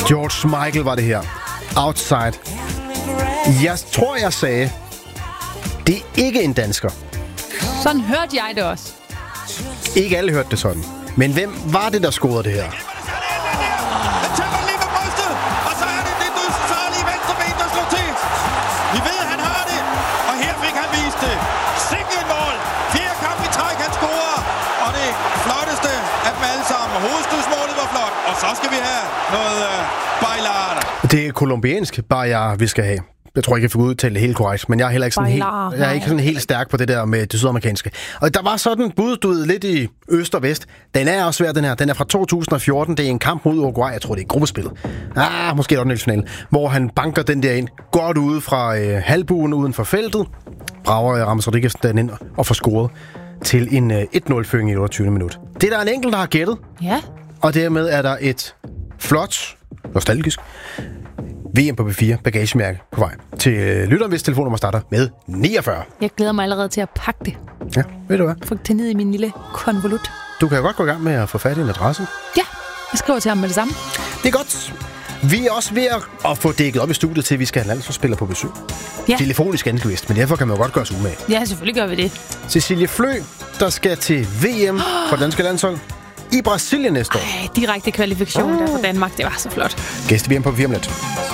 George Michael var det her. Outside. Jeg tror, jeg sagde, det er ikke en dansker. Sådan hørte jeg det også. Ikke alle hørte det sådan. Men hvem var det, der scorede det her? Vi ved, han har det, og her fik han vist det. Sikke et mål. 4 kampe i træk, han scorer. Og det flotteste af dem alle sammen. Hovedstødsmålet var flot. Og så skal vi have noget bailar. Det er kolumbiansk bailar, vi skal have. Jeg tror ikke, jeg fik udtalt det helt korrekt, men jeg er heller ikke sådan helt stærk på det der med det sydamerikanske. Og der var sådan bud lidt i øst og vest. Den er også svær, den her. Den er fra 2014. Det er en kamp mod Uruguay. Jeg tror, det er gruppespillet. Måske er det nationalen. Hvor han banker den der ind godt ude fra halvbuen uden for feltet. Brager Ramos Rodriguez den ind og får scoret til en 1-0-føring i 28. minut. Det er der en enkelt, der har gættet. Ja. Og dermed er der et flot, nostalgisk VM på B4 bagagemærke på vej til lytteren, hvis telefonnummer starter med 49. Jeg glæder mig allerede til at pakke det. Ja, ved du hvad? Få det ned i min lille konvolut. Du kan jo godt gå i gang med at få fat i en adresse. Ja, jeg skriver til ham med det samme. Det er godt. Vi er også ved at få dækket op i studiet til, at vi skal have landsholdsspillere på besøg. Ja. Telefonisk ganske vist, men derfor kan man jo godt gøre sig umage. Ja, selvfølgelig gør vi det. Cecilie Flø, der skal til VM for det danske landshold i Brasilien næste år. Direkte kvalifikation der for Danmark. Det var så flot. Gæst i VM på 4 minutter.